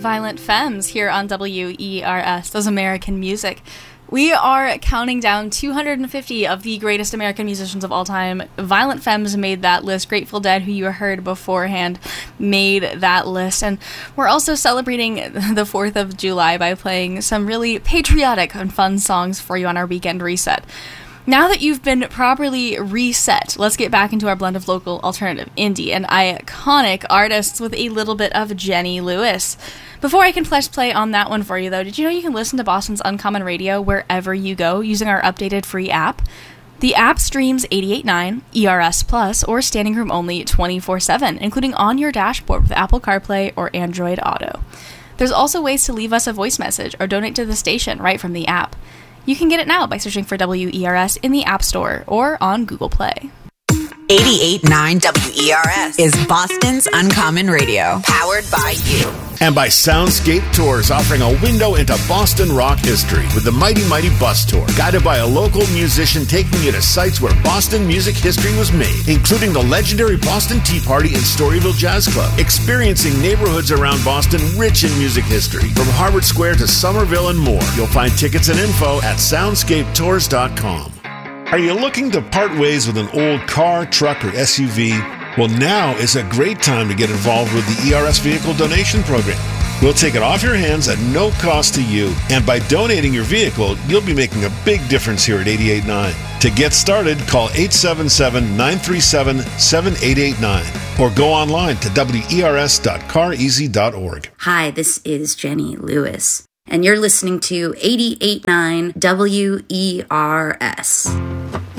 Violent Femmes here on WERS, Those American Music. We are counting down 250 of the greatest American musicians of all time. Violent Femmes made that list. Grateful Dead, who you heard beforehand, made that list. And we're also celebrating the 4th of July by playing some really patriotic and fun songs for you on our Weekend Reset. Now that you've been properly reset, let's get back into our blend of local, alternative, indie, and iconic artists with a little bit of Jenny Lewis. Before I can press play on that one for you, though, did you know you can listen to Boston's Uncommon Radio wherever you go using our updated free app? The app streams 88.9, ERS Plus, or Standing Room Only 24/7, including on your dashboard with Apple CarPlay or Android Auto. There's also ways to leave us a voice message or donate to the station right from the app. You can get it now by searching for WERS in the App Store or on Google Play. 88.9 WERS is Boston's Uncommon Radio, powered by you. And by Soundscape Tours, offering a window into Boston rock history with the Mighty Mighty Bus Tour, guided by a local musician taking you to sites where Boston music history was made, including the legendary Boston Tea Party and Storyville Jazz Club, experiencing neighborhoods around Boston rich in music history, from Harvard Square to Somerville and more. You'll find tickets and info at soundscapetours.com. Are you looking to part ways with an old car, truck, or SUV? Well, now is a great time to get involved with the ERS Vehicle Donation Program. We'll take it off your hands at no cost to you, and by donating your vehicle, you'll be making a big difference here at 88.9. To get started, call 877-937-7889 or go online to wers.careasy.org. Hi, this is Jenny Lewis, and you're listening to 88.9 WERS.